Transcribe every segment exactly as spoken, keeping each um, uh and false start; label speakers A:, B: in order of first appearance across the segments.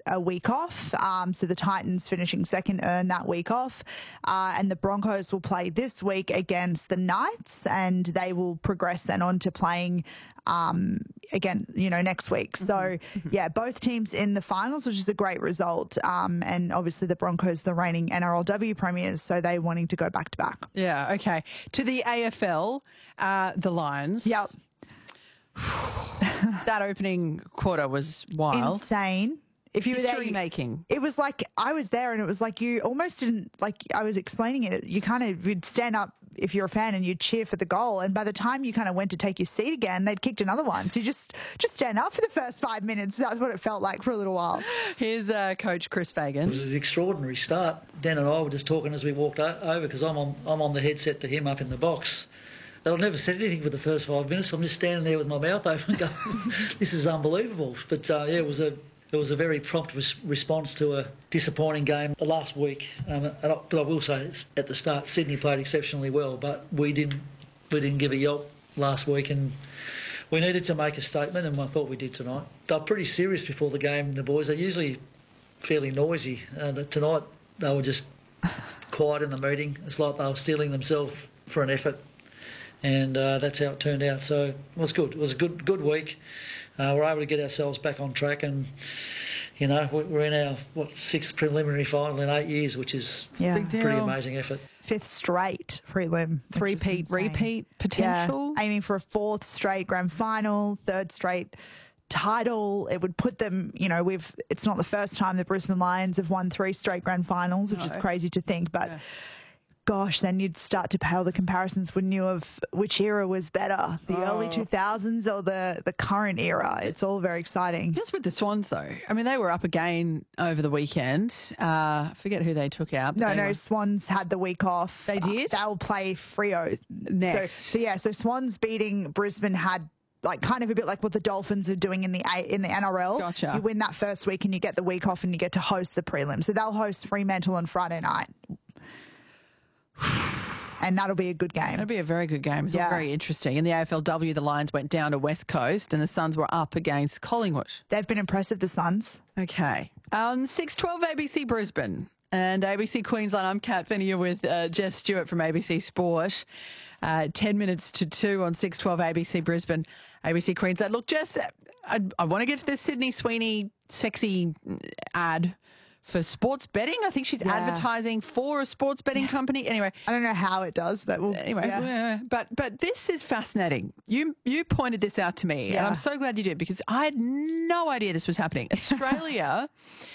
A: a week off. Um, so the Titans finishing second earn that week off. Uh, and the Broncos will play this week against the Knights, and they will progress then on to playing um, again, you know, next week. So, mm-hmm. yeah, both teams in the finals, which is a great result. Um, and obviously the Broncos, the reigning N R L W premiers, so they wanting to go back to back.
B: Yeah, okay. To the A F L, uh, the Lions.
A: Yep.
B: That opening quarter was wild.
A: Insane. If you were there,
B: History making.
A: It was like I was there, and it was like you almost didn't like. I was explaining it. You kind of you'd stand up if you're a fan and you'd cheer for the goal, and by the time you kind of went to take your seat again, they'd kicked another one. So you just just stand up for the first five minutes. That's what it felt like for a little while.
B: Here's uh, Coach Chris Fagan.
C: It was an extraordinary start. Dan and I were just talking as we walked o- over because I'm on I'm on the headset to him up in the box. I've never said anything for the first five minutes. So I'm just standing there with my mouth open, going, "This is unbelievable." But uh, yeah, it was a it was a very prompt res- response to a disappointing game last week. Um, and I, but I will say, at the start, Sydney played exceptionally well, but we didn't we didn't give a yelp last week, and we needed to make a statement, and I thought we did tonight. They were pretty serious before the game. The boys are usually fairly noisy. Uh, tonight they were just quiet in the meeting. It's like they were steeling themselves for an effort. And uh, that's how it turned out. So it was good. It was a good good week. Uh, we were able to get ourselves back on track, and you know we're in our what sixth preliminary final in eight years, which is
A: yeah.
C: a pretty amazing effort.
A: Fifth straight prelim,
B: repeat, repeat potential.
A: Yeah. Aiming for a fourth straight grand final, third straight title. It would put them, you know, we've. It's not the first time the Brisbane Lions have won three straight grand finals, which no. is crazy to think, but. Yeah. Gosh, then you'd start to pale the comparisons, wouldn't you, of which era was better, the oh. early two thousands or the, the current era. It's all very exciting.
B: Just with the Swans, though. I mean, they were up again over the weekend. Uh, I forget who they took out.
A: No, no,
B: were...
A: Swans had the week off.
B: They did?
A: Uh, they'll play Freo
B: next.
A: So, so, yeah, so Swans beating Brisbane had like kind of a bit like what the Dolphins are doing in the in the N R L.
B: Gotcha.
A: You win that first week and you get the week off and you get to host the prelim. So they'll host Fremantle on Friday night. And that'll be a good game.
B: It'll be a very good game. It's
A: yeah.
B: all very interesting. In the A F L W, the Lions went down to West Coast and the Suns were up against Collingwood.
A: They've been impressive, the Suns.
B: Okay. On six twelve A B C Brisbane and A B C Queensland, I'm Kat Fennier with uh, Jess Stewart from A B C Sport. Uh, ten minutes to two on six twelve A B C Brisbane, A B C Queensland. Look, Jess, I, I want to get to this Sydney Sweeney sexy ad for sports betting. I think she's yeah. advertising for a sports betting yeah. company. Anyway,
A: I don't know how it does, but we'll,
B: anyway,
A: yeah.
B: but but this is fascinating. You you pointed this out to me, yeah. and I'm so glad you did because I had no idea this was happening. Australia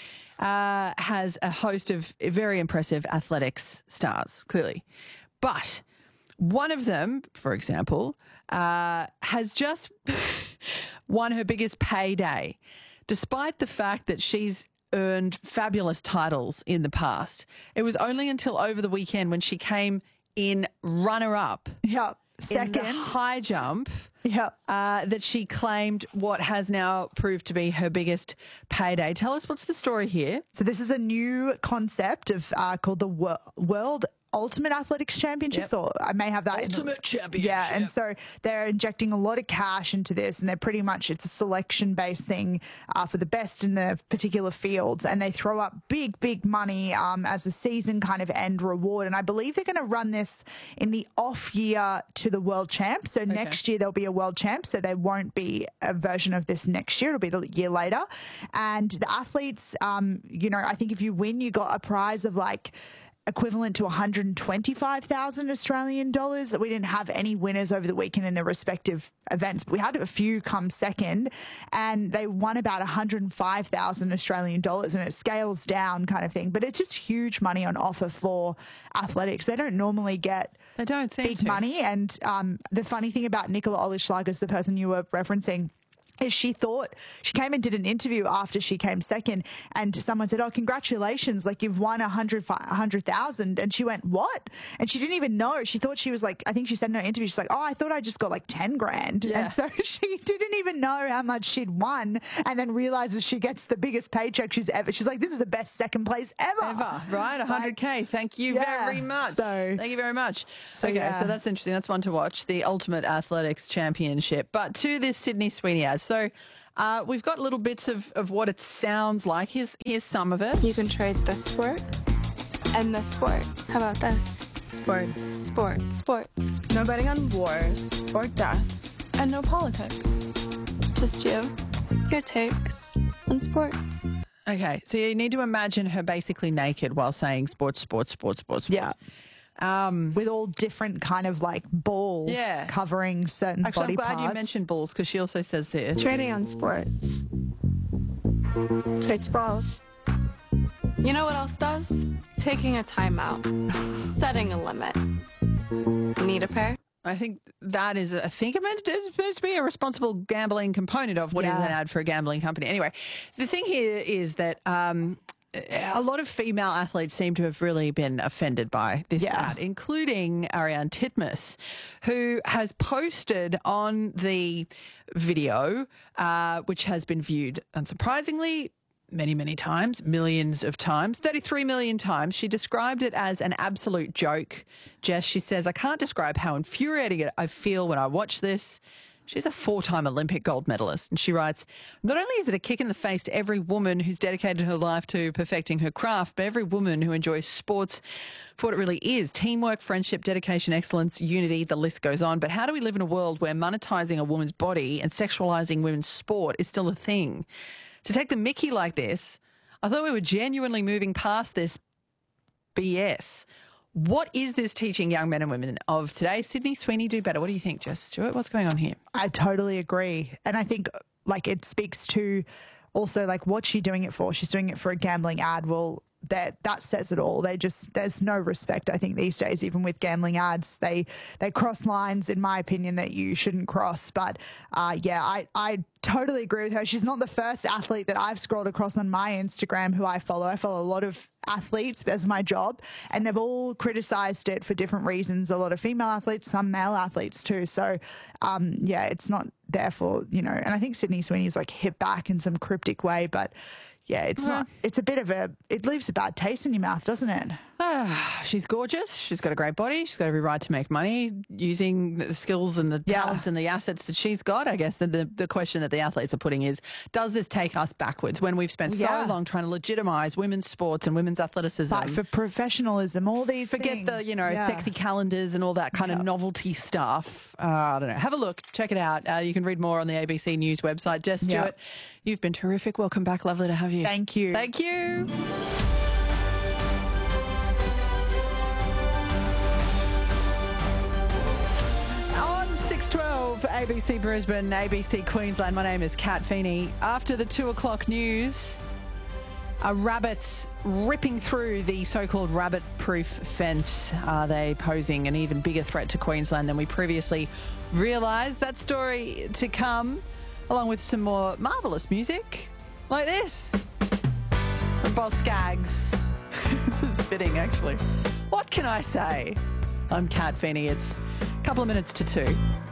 B: uh, has a host of very impressive athletics stars, clearly, but one of them, for example, uh, has just won her biggest payday, despite the fact that she's earned fabulous titles in the past. It was only until over the weekend when she came in runner-up
A: yep. second
B: in the high jump
A: yep.
B: uh, that she claimed what has now proved to be her biggest payday. Tell us, what's the story here?
A: So this is a new concept of uh, called the Wor- World Ultimate Athletics Championships, yep. or I may have that.
B: Ultimate
A: in,
B: Championship.
A: Yeah, and so they're injecting a lot of cash into this, and they're pretty much, it's a selection-based thing uh, for the best in the particular fields, and they throw up big, big money um, as a season kind of end reward, and I believe they're going to run this in the off year to the World Champs, so okay. next year there'll be a World Champ, so there won't be a version of this next year, it'll be the year later, and the athletes, um, you know, I think if you win, you got a prize of like equivalent to one hundred twenty-five thousand Australian dollars. We didn't have any winners over the weekend in their respective events, but we had a few come second, and they won about one hundred five thousand Australian dollars, and it scales down kind of thing. But it's just huge money on offer for athletics. They don't normally get
B: they don't
A: big
B: to.
A: money. And um, the funny thing about Nicola Olischlager, the person you were referencing, is she thought, she came and did an interview after she came second, and someone said, oh, congratulations, like you've won a hundred, a hundred thousand. And she went, what? And she didn't even know. She thought she was like, I think she said in her interview, she's like, oh, I thought I just got like ten grand.
B: Yeah.
A: And so she didn't even know how much she'd won, and then realizes she gets the biggest paycheck she's ever. She's like, this is the best second place ever.
B: Ever, right? one hundred K. Like, thank you yeah, very much. So, thank you very much.
A: So,
B: okay,
A: yeah.
B: so that's interesting. That's one to watch, the Ultimate Athletics Championship. But to this Sydney Sweeney ad. So Uh, we've got little bits of, of what it sounds like. Here's, here's some of it.
D: You can trade this sport and this sport. How about this? Sports. Sports. Sports. No betting on wars or deaths. And no politics. Just you, your takes, and sports.
B: Okay, so you need to imagine her basically naked while saying sports, sports, sports, sports, sports.
A: Yeah. Um, with all different kind of like balls
B: Yeah.
A: covering certain
B: Actually,
A: body
B: I'm glad
A: parts.
B: you mentioned balls because she also says there.
D: Trading on sports. Takes balls. You know what else does? Taking a timeout. Setting a limit. Need a pair?
B: I think that is, I think it meant it's supposed to be a responsible gambling component of what is
A: Yeah.
B: an ad for a gambling company. Anyway, the thing here is that um, a lot of female athletes seem to have really been offended by this
A: Yeah.
B: ad, including Ariane Titmus, who has posted on the video, uh, which has been viewed, unsurprisingly, many, many times, millions of times, thirty-three million times. She described it as an absolute joke. Jess, she says, I can't describe how infuriating I feel when I watch this. She's a four-time Olympic gold medalist. And she writes, not only is it a kick in the face to every woman who's dedicated her life to perfecting her craft, but every woman who enjoys sports for what it really is, teamwork, friendship, dedication, excellence, unity, the list goes on. But how do we live in a world where monetizing a woman's body and sexualizing women's sport is still a thing? To take the mickey like this, I thought we were genuinely moving past this B S. What is this teaching young men and women of today? Sydney Sweeney, do better. What do you think, Jess Stewart? What's going on here?
A: I totally agree. And I think like it speaks to also like what's she doing it for? She's doing it for a gambling ad. Well, that that says it all. They just there's no respect, I think, these days, even with gambling ads. They they cross lines, in my opinion, that you shouldn't cross. But uh, yeah, I, I totally agree with her. She's not the first athlete that I've scrolled across on my Instagram who I follow. I follow a lot of athletes as my job, and they've all criticized it for different reasons. A lot of female athletes, some male athletes too. So um, yeah, it's not there for, you know, and I think Sydney Sweeney's like hit back in some cryptic way, but yeah, it's not, it's a bit of a, it leaves a bad taste in your mouth, doesn't it?
B: Ah, she's gorgeous. She's got a great body. She's got every right to make money using the skills and the
A: Yeah.
B: talents and the assets that she's got. I guess the, the, the question that the athletes are putting is, does this take us backwards when we've spent
A: Yeah.
B: so long trying to legitimize women's sports and women's athleticism?
A: Fight for professionalism, all these
B: Forget
A: things.
B: the, you know,
A: Yeah.
B: sexy calendars and all that kind
A: Yeah.
B: of novelty stuff. Uh, I don't know. Have a look. Check it out. Uh, you can read more on the A B C News website. Jess
A: Yeah.
B: Stewart, you've been terrific. Welcome back. Lovely to have you.
A: Thank you.
B: Thank you. On six twelve, A B C Brisbane, A B C Queensland. My name is Kat Feeney. After the two o'clock news, a rabbit ripping through the so-called rabbit-proof fence. Are they posing an even bigger threat to Queensland than we previously realised? That story to come, along with some more marvellous music like this from Boss Skaggs. This is fitting, actually. What can I say? I'm Kat Feeney. It's a couple of minutes to two.